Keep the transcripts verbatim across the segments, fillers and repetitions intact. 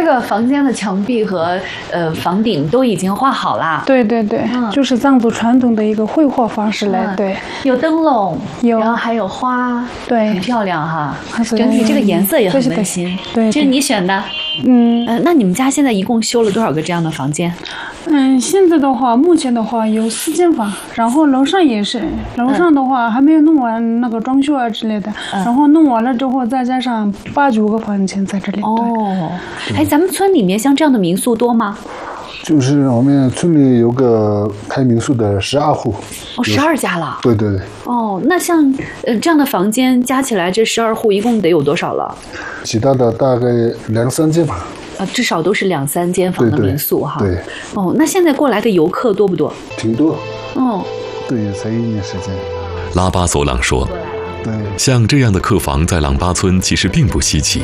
个房间的墙壁和呃房顶都已经画好了。 对对对，嗯、就是藏族传统的一个绘画方式来。嗯、对， 有灯笼， 有， 然后还有花， 对， 很漂亮哈。整体这个颜色也很温馨。 对， 这是你选的。 嗯， 呃，那你们家现在一共修了多少个这样的房间？ 嗯，现在的话，目前的话有四间房，然后楼上也是，楼上的话还没有弄完那个装修啊之类的，嗯、然后弄完了之后再加上八九个房间在这里。 哦，哎，咱们村里面像这样的民宿多吗？ 就是我们村里有个开民宿的十二户。 哦，十二家了。 对对对。 哦，那像呃这样的房间加起来，这十二户一共得有多少了？ 其他的大概两三间吧。 呃，至少都是两三间房的民宿哈。 对。 哦，那现在过来的游客多不多？ 挺多。 哦。 对，才一年时间。 拉巴索朗说：“ 对， 像这样的客房在朗巴村其实并不稀奇。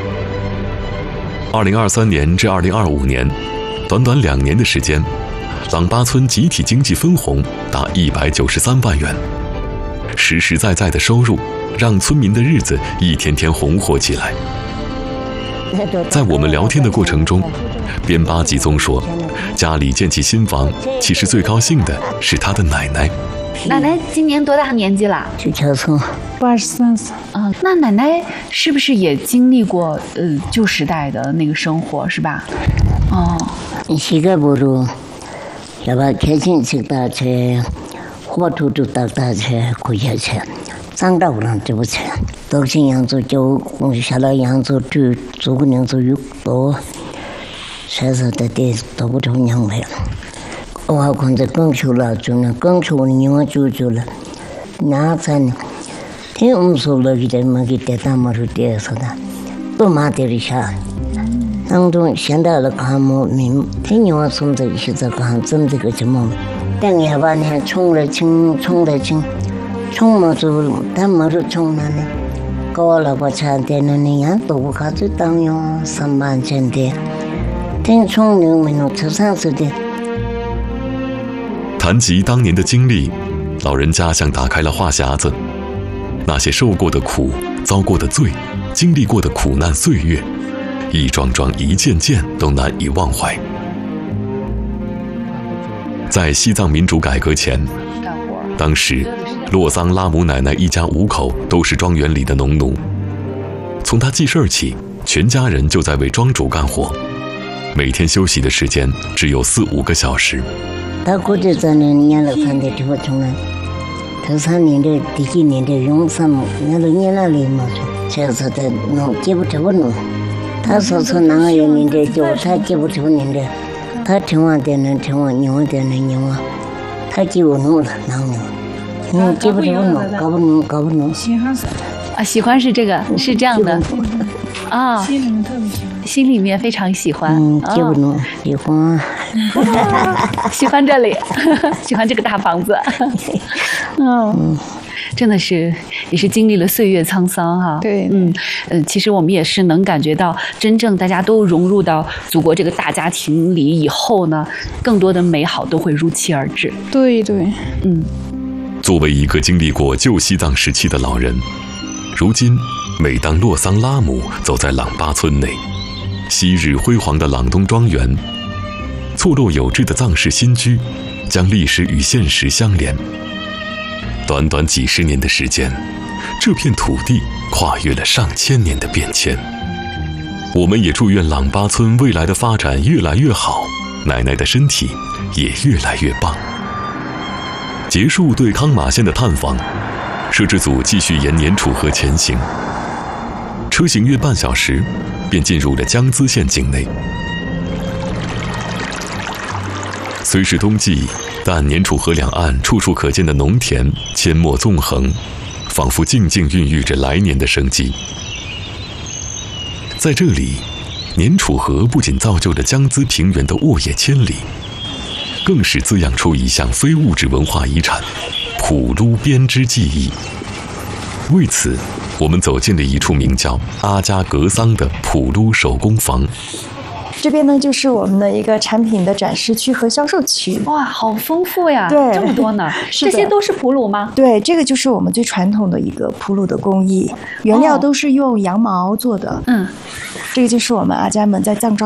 二零二三年至二零二五年，短短两年的时间，朗巴村集体经济分红达一百九十三万元，实实在在的收入让村民的日子一天天红火起来。”在我们聊天的过程中，边巴吉宗说，家里建起新房，其实最高兴的是他的奶奶。 奶奶今年多大年纪了？ 就叫从八十三岁。 嗯，那奶奶是不是也经历过呃旧时代的那个生活，是吧？哦。 现在不如，要把开心吃大菜，火土土大大菜，过下去。长大不能就不吃，都是扬州就下来扬州住，做个扬州有多，现在的店都不同样了。我看着更熟了，就那更熟的你我就就了，那才呢，听我们说了，给他们给带他们去带说的，都马得了下。当中现在的看我们，听你我说的现在看真这个什么，等下把你冲了清，冲了清。冲么子，他么子冲那呢？高了不差点那呢样都不靠就当用三万钱的，听冲牛没弄吃上次的。 谈及当年的经历，老人家像打开了话匣子，那些受过的苦、遭过的罪、经历过的苦难岁月，一桩桩、一件件都难以忘怀。在西藏民主改革前，当时洛桑拉姆奶奶一家五口都是庄园里的农奴，从她记事儿起，全家人就在为庄主干活，每天休息的时间只有四五个小时。 他过去在那年了看的这个从来，头三年的第几年的用什么，那都年那里嘛，才是在弄接不出弄。他说出哪个年的就他接不出年的，他听完的人听完，念完的人念完，他接不弄了，哪弄？嗯，接不出弄，搞不弄，搞不弄。 喜欢是啊，喜欢是这个，是这样的啊， 心里面特别喜欢， 心里面非常喜欢。 嗯，接不弄，喜欢。 喜欢这里，喜欢这个大房子。嗯，真的是也是经历了岁月沧桑哈。 对， 嗯嗯，其实我们也是能感觉到，真正大家都融入到祖国这个大家庭里以后呢，更多的美好都会如期而至。 对对， 嗯。 作为一个经历过旧西藏时期的老人，如今每当洛桑拉姆走在朗巴村内，昔日辉煌的朗东庄园，错落有致的藏式新居，将历史与现实相连。短短几十年的时间，这片土地跨越了上千年的变迁。我们也祝愿朗巴村未来的发展越来越好，奶奶的身体也越来越棒。结束对康马县的探访，摄制组继续沿年楚河前行。车行约半小时，便进入了江孜县境内。虽是冬季，但年楚河两岸处处可见的农田阡陌纵横，仿佛静静孕育着来年的生机。在这里，年楚河不仅造就了江孜平原的沃野千里，更是滋养出一项非物质文化遗产——普噜编织技艺。为此，我们走进了一处名叫阿加格桑的普噜手工坊。 这边呢，就是我们的一个产品的展示区和销售区。 哇，好丰富呀！ 对， 这么多呢。这些都是普鲁吗？ 对，这个就是我们最传统的一个普鲁的工艺，原料都是用羊毛做的。 嗯， 这个就是我们阿家们在藏招